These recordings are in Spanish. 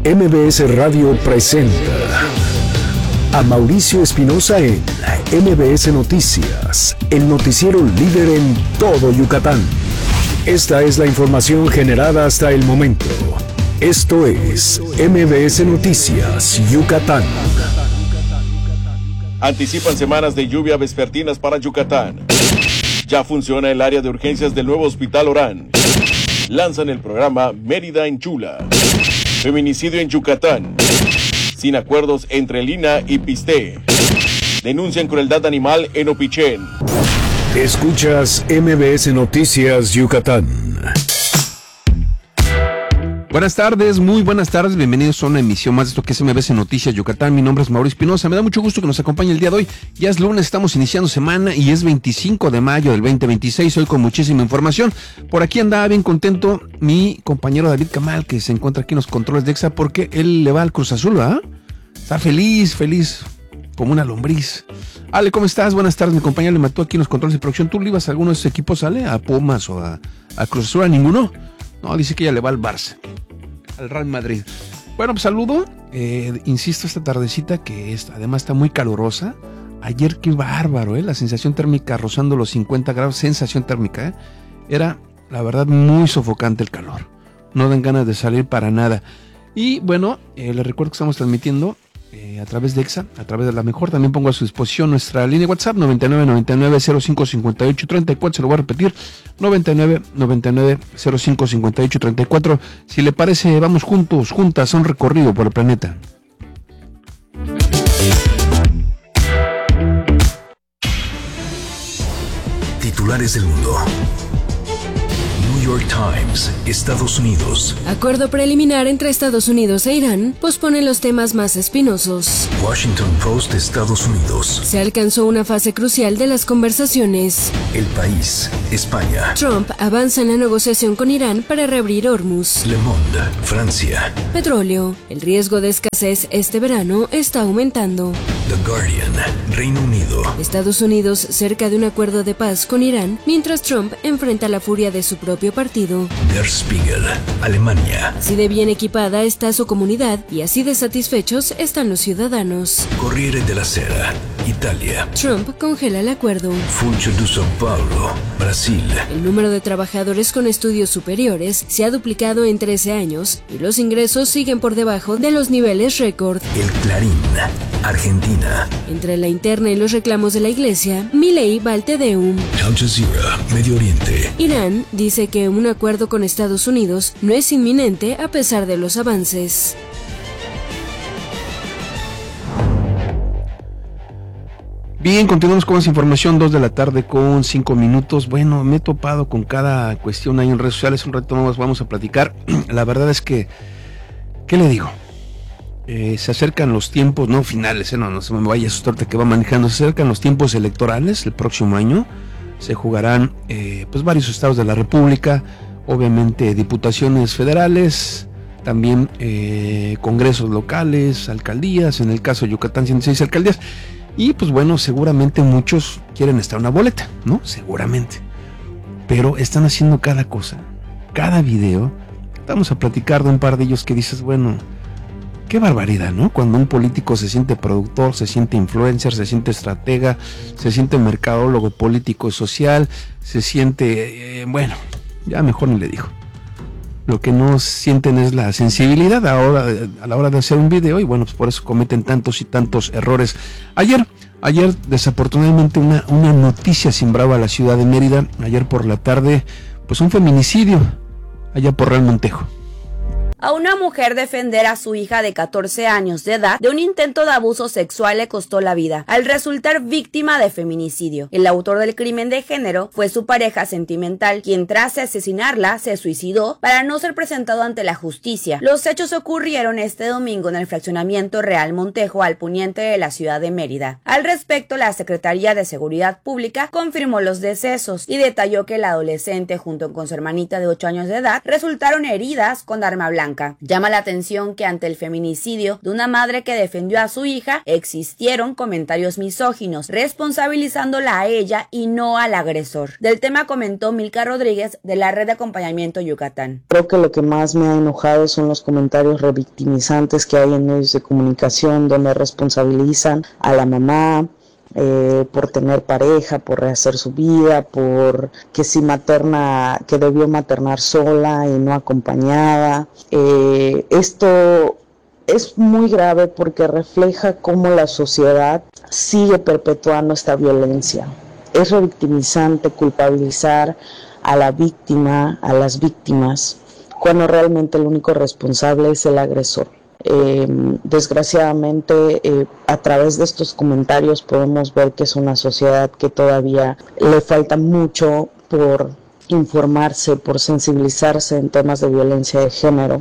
MBS Radio presenta a Mauricio Espinosa en MBS Noticias, el noticiero líder en todo Yucatán. Esta es la información generada hasta el momento. Esto es MBS Noticias Yucatán. Anticipan semanas de lluvia vespertinas para Yucatán. Ya funciona el área de urgencias del nuevo Hospital Orán. Lanzan el programa Mérida en Chula. Feminicidio en Yucatán. Sin acuerdos entre Lina y Pisté. Denuncian crueldad animal en Opichén. Escuchas MBS Noticias Yucatán. Buenas tardes, muy buenas tardes, bienvenidos a una emisión más de esto que es MBS Noticias Yucatán. Mi nombre es Mauricio Espinosa, me da mucho gusto que nos acompañe el día de hoy. Ya es lunes, estamos iniciando semana y es 25 de mayo del 2026, hoy con muchísima información. Por aquí andaba bien contento mi compañero David Camal, que se encuentra aquí en los controles de EXA, porque él le va al Cruz Azul, ¿verdad? Está feliz, como una lombriz. Ale, ¿cómo estás? Buenas tardes, mi compañero le mató aquí en los controles de producción. ¿Tú le ibas a alguno de esos equipos, Ale? ¿A Pumas o a Cruz Azul? ¿A ninguno? No, dice que ella le va al Barça, al Real Madrid. Bueno, pues saludo, insisto, esta tardecita que además está muy calurosa. Ayer qué bárbaro, la sensación térmica rozando los 50 grados, sensación térmica, Era, la verdad, muy sofocante el calor. No dan ganas de salir para nada. Y bueno, les recuerdo que estamos transmitiendo a través de EXA, a través de La Mejor. También pongo a su disposición nuestra línea WhatsApp 9999-055834. Se lo voy a repetir, 9999-055834. Si le parece, vamos juntas a un recorrido por el planeta. Titulares del mundo. New York Times, Estados Unidos. Acuerdo preliminar entre Estados Unidos e Irán pospone los temas más espinosos. Washington Post, Estados Unidos. Se alcanzó una fase crucial de las conversaciones. El País, España. Trump avanza en la negociación con Irán para reabrir Hormuz. Le Monde, Francia. Petróleo. El riesgo de escasez este verano está aumentando. The Guardian, Reino Unido. Estados Unidos cerca de un acuerdo de paz con Irán, mientras Trump enfrenta la furia de su propio partido. Der Spiegel, Alemania. Así de bien equipada está su comunidad y así de satisfechos están los ciudadanos. Corriere della Sera, Italia. Trump congela el acuerdo. Funcho de São Paulo, Brasil. El número de trabajadores con estudios superiores se ha duplicado en 13 años y los ingresos siguen por debajo de los niveles récord. El Clarín, Argentina. Entre la interna y los reclamos de la iglesia, Milei va al Te Deum. Al Jazeera, Medio Oriente. Irán dice que un acuerdo con Estados Unidos no es inminente a pesar de los avances. Bien, continuamos con más información, 2 de la tarde con 5 minutos. Bueno, me he topado con cada cuestión ahí en redes sociales, un rato más vamos a platicar. La verdad es que, ¿qué le digo? Se acercan los tiempos, no finales, no se me vaya a asustar que va manejando, se acercan los tiempos electorales el próximo año. Se jugarán pues varios estados de la República, obviamente diputaciones federales, también congresos locales, alcaldías, en el caso de Yucatán 106 alcaldías, y pues bueno, seguramente muchos quieren estar en una boleta, ¿no? Seguramente, pero están haciendo cada cosa, cada video. Vamos a platicar de un par de ellos que dices, bueno, qué barbaridad, ¿no? Cuando un político se siente productor, se siente influencer, se siente estratega, se siente mercadólogo político y social, se siente, bueno, ya mejor ni le digo. Lo que no sienten es la sensibilidad a la hora de hacer un video y bueno, pues por eso cometen tantos y tantos errores. Ayer desafortunadamente una noticia cimbraba a la ciudad de Mérida. Ayer por la tarde, pues un feminicidio allá por Real Montejo. A una mujer defender a su hija de 14 años de edad de un intento de abuso sexual le costó la vida, al resultar víctima de feminicidio. El autor del crimen de género fue su pareja sentimental, quien tras asesinarla se suicidó para no ser presentado ante la justicia. Los hechos ocurrieron este domingo en el fraccionamiento Real Montejo, al poniente de la ciudad de Mérida. Al respecto, la Secretaría de Seguridad Pública confirmó los decesos y detalló que la adolescente junto con su hermanita de 8 años de edad resultaron heridas con arma blanca. Blanca. Llama la atención que ante el feminicidio de una madre que defendió a su hija, existieron comentarios misóginos, responsabilizándola a ella y no al agresor. Del tema comentó Milka Rodríguez de la Red de Acompañamiento Yucatán. Creo que lo que más me ha enojado son los comentarios revictimizantes que hay en medios de comunicación donde responsabilizan a la mamá por tener pareja, por rehacer su vida, por que si materna, que debió maternar sola y no acompañada. Esto es muy grave porque refleja cómo la sociedad sigue perpetuando esta violencia. Es revictimizante culpabilizar a la víctima, a las víctimas, cuando realmente el único responsable es el agresor. Desgraciadamente, a través de estos comentarios podemos ver que es una sociedad que todavía le falta mucho por informarse, por sensibilizarse en temas de violencia de género.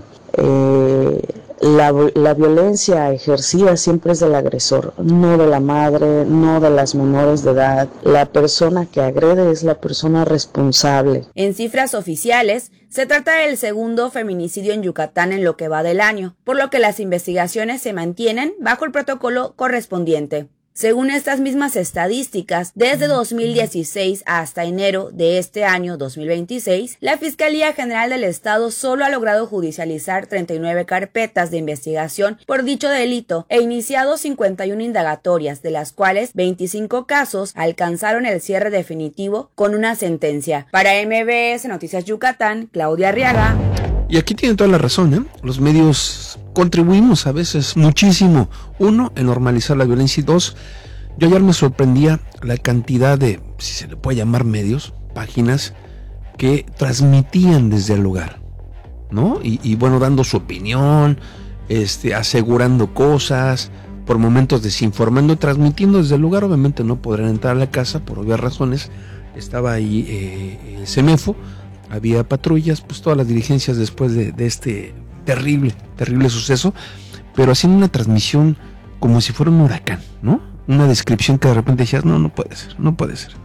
La violencia ejercida siempre es del agresor, no de la madre, no de las menores de edad. La persona que agrede es la persona responsable. En cifras oficiales, se trata del segundo feminicidio en Yucatán en lo que va del año, por lo que las investigaciones se mantienen bajo el protocolo correspondiente. Según estas mismas estadísticas, desde 2016 hasta enero de este año 2026, la Fiscalía General del Estado solo ha logrado judicializar 39 carpetas de investigación por dicho delito e iniciado 51 indagatorias, de las cuales 25 casos alcanzaron el cierre definitivo con una sentencia. Para MBS Noticias Yucatán, Claudia Arriaga. Y aquí tienen toda la razón, ¿eh? Los medios contribuimos a veces muchísimo. Uno, en normalizar la violencia, y dos, yo ayer me sorprendía la cantidad de, si se le puede llamar medios, páginas, que transmitían desde el lugar, ¿no? Y bueno, dando su opinión, asegurando cosas, por momentos desinformando, transmitiendo desde el lugar. Obviamente no podrán entrar a la casa por obvias razones. Estaba ahí el CEMEFO, había patrullas, pues todas las diligencias después de este terrible suceso, pero haciendo una transmisión como si fuera un huracán, ¿no? Una descripción que de repente decías, no puede ser.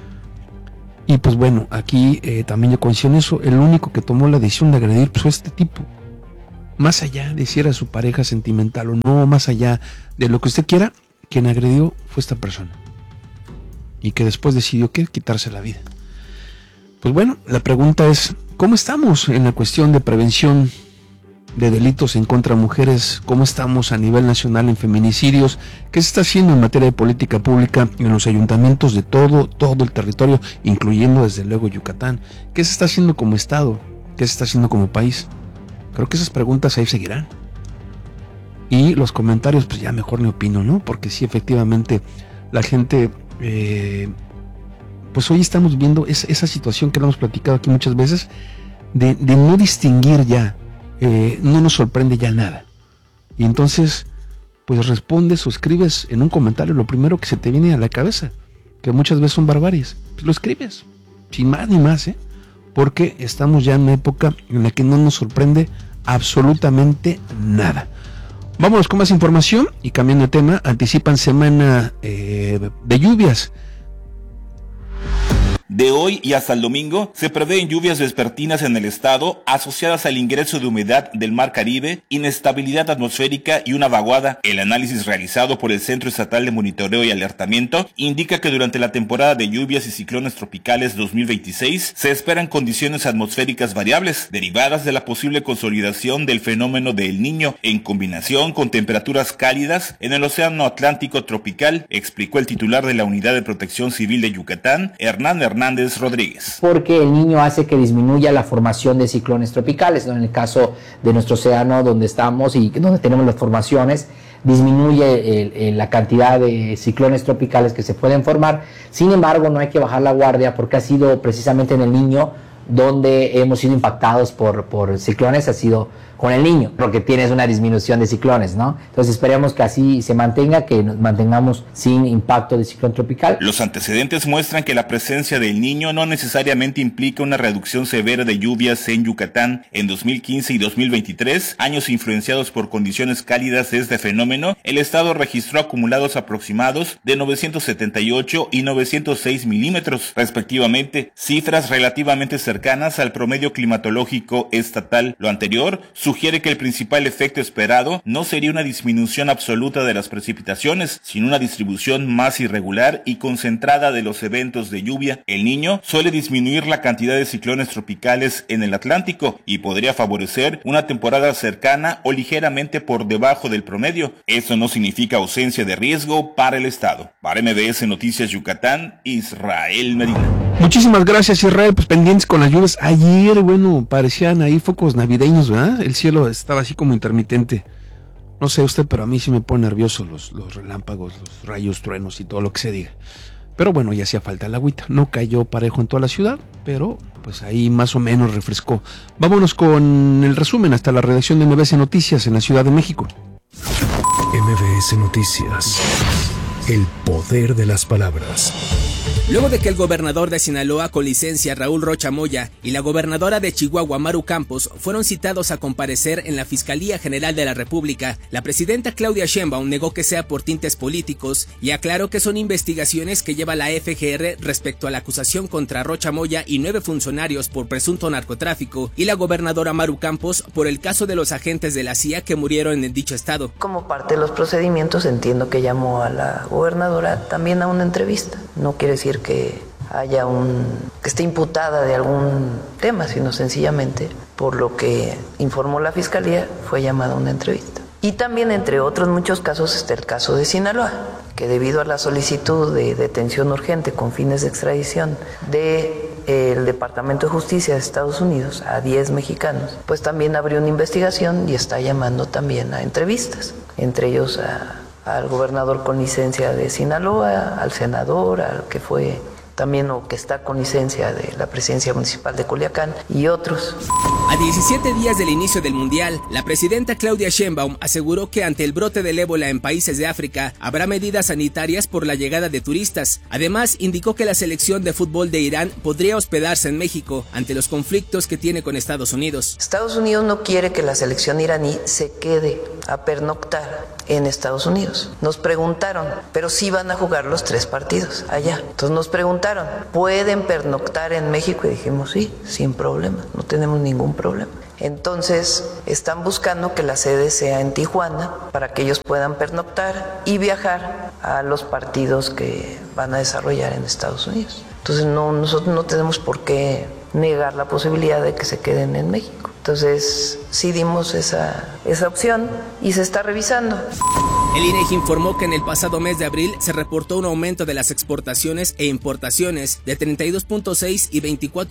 Y pues bueno, aquí también yo coincido en eso. El único que tomó la decisión de agredir pues fue este tipo. Más allá de si era su pareja sentimental o no, más allá de lo que usted quiera, quien agredió fue esta persona. Y que después decidió que quitarse la vida. Pues bueno, la pregunta es, ¿cómo estamos en la cuestión de prevención de delitos en contra de mujeres? ¿Cómo estamos a nivel nacional en feminicidios? ¿Qué se está haciendo en materia de política pública en los ayuntamientos de todo el territorio, incluyendo desde luego Yucatán? ¿Qué se está haciendo como estado? ¿Qué se está haciendo como país? Creo que esas preguntas ahí seguirán. Y los comentarios, pues ya mejor me opino, ¿no? Porque sí, efectivamente, la gente... pues hoy estamos viendo esa situación que hemos platicado aquí muchas veces, de no distinguir ya, no nos sorprende ya nada. Y entonces, pues respondes o escribes en un comentario lo primero que se te viene a la cabeza, que muchas veces son barbaries. Pues lo escribes, sin más ni más, porque estamos ya en una época en la que no nos sorprende absolutamente nada. Vámonos con más información y cambiando de tema, anticipan semana de lluvias. De hoy y hasta el domingo se prevén lluvias vespertinas en el estado asociadas al ingreso de humedad del Mar Caribe, inestabilidad atmosférica y una vaguada. El análisis realizado por el Centro Estatal de Monitoreo y Alertamiento indica que durante la temporada de lluvias y ciclones tropicales 2026 se esperan condiciones atmosféricas variables derivadas de la posible consolidación del fenómeno de El Niño en combinación con temperaturas cálidas en el Océano Atlántico tropical, explicó el titular de la Unidad de Protección Civil de Yucatán, Hernán Hernández Rodríguez. Porque el Niño hace que disminuya la formación de ciclones tropicales, ¿no? En el caso de nuestro océano donde estamos y donde tenemos las formaciones, disminuye la cantidad de ciclones tropicales que se pueden formar. Sin embargo, no hay que bajar la guardia porque ha sido precisamente en el Niño donde hemos sido impactados por ciclones, ha sido con el Niño, porque tienes una disminución de ciclones, ¿no? Entonces esperemos que así se mantenga, que nos mantengamos sin impacto de ciclón tropical. Los antecedentes muestran que la presencia del Niño no necesariamente implica una reducción severa de lluvias en Yucatán. En 2015 y 2023, años influenciados por condiciones cálidas de este fenómeno, el estado registró acumulados aproximados de 978 y 906 milímetros, respectivamente, cifras relativamente cercanas al promedio climatológico estatal. Lo anterior sugiere que el principal efecto esperado no sería una disminución absoluta de las precipitaciones, sino una distribución más irregular y concentrada de los eventos de lluvia. El Niño suele disminuir la cantidad de ciclones tropicales en el Atlántico y podría favorecer una temporada cercana o ligeramente por debajo del promedio. Esto no significa ausencia de riesgo para el estado. Para MBS Noticias Yucatán, Israel Medina. Muchísimas gracias, Israel. Pues pendientes con las lluvias. Ayer, parecían ahí focos navideños, ¿verdad? El cielo estaba así como intermitente. No sé usted, pero a mí sí me pone nervioso los relámpagos, los rayos, truenos y todo lo que se diga. Pero bueno, ya hacía falta el agüita. No cayó parejo en toda la ciudad, pero pues ahí más o menos refrescó. Vámonos con el resumen hasta la redacción de MBS Noticias en la Ciudad de México. MBS Noticias. El poder de las palabras. Luego de que el gobernador de Sinaloa con licencia, Raúl Rocha Moya, y la gobernadora de Chihuahua, Maru Campos, fueron citados a comparecer en la Fiscalía General de la República, la presidenta Claudia Sheinbaum negó que sea por tintes políticos y aclaró que son investigaciones que lleva la FGR respecto a la acusación contra Rocha Moya y 9 funcionarios por presunto narcotráfico y la gobernadora Maru Campos por el caso de los agentes de la CIA que murieron en dicho estado. Como parte de los procedimientos, entiendo que llamó a la gobernadora también a una entrevista. No quiere decir que haya que esté imputada de algún tema, sino sencillamente por lo que informó la fiscalía fue llamada a una entrevista. Y también, entre otros muchos casos, está el caso de Sinaloa, que debido a la solicitud de detención urgente con fines de extradición del Departamento de Justicia de Estados Unidos a 10 mexicanos, pues también abrió una investigación y está llamando también a entrevistas, entre ellos al gobernador con licencia de Sinaloa, al senador, al que fue también o que está con licencia de la presidencia municipal de Culiacán y otros. A 17 días del inicio del Mundial, la presidenta Claudia Sheinbaum aseguró que ante el brote del ébola en países de África habrá medidas sanitarias por la llegada de turistas. Además, indicó que la selección de fútbol de Irán podría hospedarse en México ante los conflictos que tiene con Estados Unidos. Estados Unidos no quiere que la selección iraní se quede a pernoctar en Estados Unidos. Nos preguntaron, pero sí van a jugar los 3 partidos allá. Entonces nos preguntaron, ¿pueden pernoctar en México? Y dijimos, sí, sin problema, no tenemos ningún problema. Entonces están buscando que la sede sea en Tijuana para que ellos puedan pernoctar y viajar a los partidos que van a desarrollar en Estados Unidos. Entonces nosotros no tenemos por qué negar la posibilidad de que se queden en México. Entonces sí dimos esa opción y se está revisando. El INEGI informó que en el pasado mes de abril se reportó un aumento de las exportaciones e importaciones de 32.6 y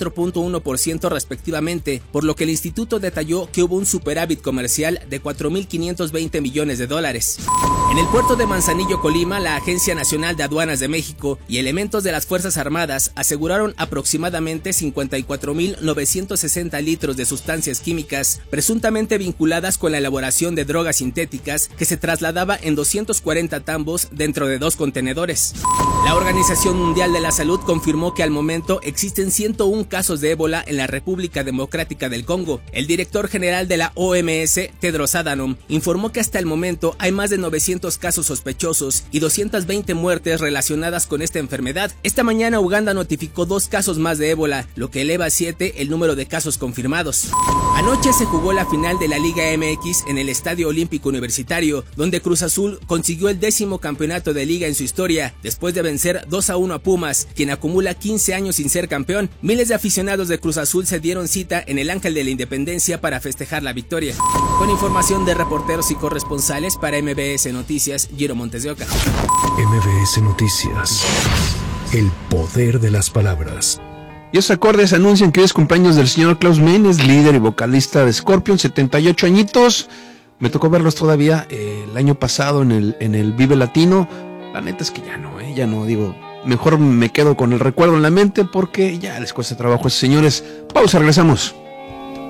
24.1% respectivamente, por lo que el instituto detalló que hubo un superávit comercial de 4.520 millones de dólares. En el puerto de Manzanillo, Colima, la Agencia Nacional de Aduanas de México y elementos de las Fuerzas Armadas aseguraron aproximadamente 54.960 litros de sustancias químicas presuntamente vinculadas con la elaboración de drogas sintéticas que se trasladaba en 240 tambos dentro de 2 contenedores. La Organización Mundial de la Salud confirmó que al momento existen 101 casos de ébola en la República Democrática del Congo. El director general de la OMS, Tedros Adhanom, informó que hasta el momento hay más de 900 casos sospechosos y 220 muertes relacionadas con esta enfermedad. Esta mañana Uganda notificó 2 casos más de ébola, lo que eleva a 7 el número de casos confirmados. Anoche se jugó la final de la Liga MX en el Estadio Olímpico Universitario, donde Cruz Azul consiguió el 10º campeonato de liga en su historia, después de vencer 2-1 a Pumas, quien acumula 15 años sin ser campeón. Miles de aficionados de Cruz Azul se dieron cita en el Ángel de la Independencia para festejar la victoria. Con información de reporteros y corresponsales para MBS Noticias, Giro Montes de Oca. MBS Noticias. El poder de las palabras. Y esos acordes anuncian que es cumpleaños del señor Klaus Menes, líder y vocalista de Scorpion, 78 añitos. Me tocó verlos todavía el año pasado en el Vive Latino. La neta es que ya no, digo, mejor me quedo con el recuerdo en la mente porque ya les cuesta trabajo a esos señores. Pausa, regresamos.